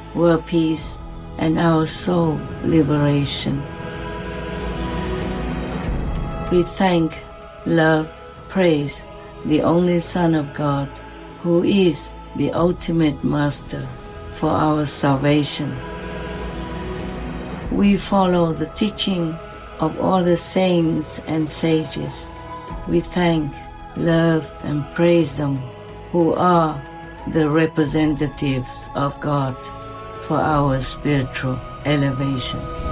world peace, and our soul liberation. We thank, love, praise the only Son of God, who is the ultimate Master for our salvation. We follow the teaching of all the saints and sages. We thank, love, and praise them, who are the representatives of God for our spiritual elevation.